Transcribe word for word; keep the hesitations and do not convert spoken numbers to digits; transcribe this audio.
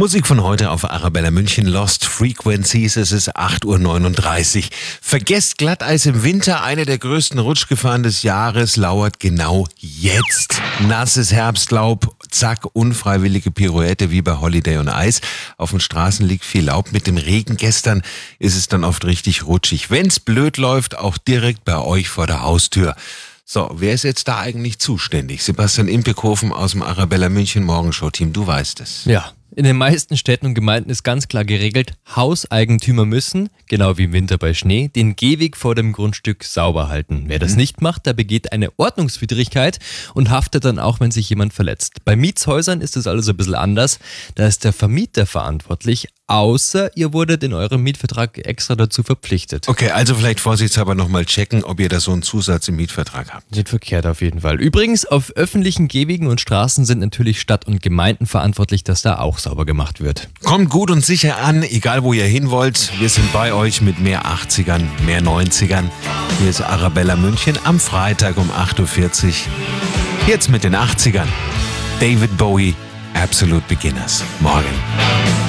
Musik von heute auf Arabella München, Lost Frequencies, es ist acht Uhr neununddreißig. Vergesst Glatteis im Winter, eine der größten Rutschgefahren des Jahres lauert genau jetzt. Nasses Herbstlaub, zack, unfreiwillige Pirouette wie bei Holiday on Ice. Auf den Straßen liegt viel Laub, mit dem Regen gestern ist es dann oft richtig rutschig. Wenn's blöd läuft, auch direkt bei euch vor der Haustür. So, wer ist jetzt da eigentlich zuständig? Sebastian Impekhofen aus dem Arabella München Morgenshow-Team, du weißt es. Ja, in den meisten Städten und Gemeinden ist ganz klar geregelt, Hauseigentümer müssen, genau wie im Winter bei Schnee, den Gehweg vor dem Grundstück sauber halten. Wer das nicht macht, der begeht eine Ordnungswidrigkeit und haftet dann auch, wenn sich jemand verletzt. Bei Mietshäusern ist es also ein bisschen anders. Da ist der Vermieter verantwortlich, außer ihr wurdet in eurem Mietvertrag extra dazu verpflichtet. Okay, also vielleicht vorsichtshalber nochmal checken, ob ihr da so einen Zusatz im Mietvertrag habt. Nicht verkehrt auf jeden Fall. Übrigens, auf öffentlichen Gehwegen und Straßen sind natürlich Stadt und Gemeinden verantwortlich, dass da auch sauber gemacht wird. Kommt gut und sicher an, egal wo ihr hin wollt. Wir sind bei euch mit mehr achtzigern, mehr neunzigern. Hier ist Arabella München am Freitag um acht Uhr vierzig. Jetzt mit den achtzigern. David Bowie, Absolute Beginners. Morgen.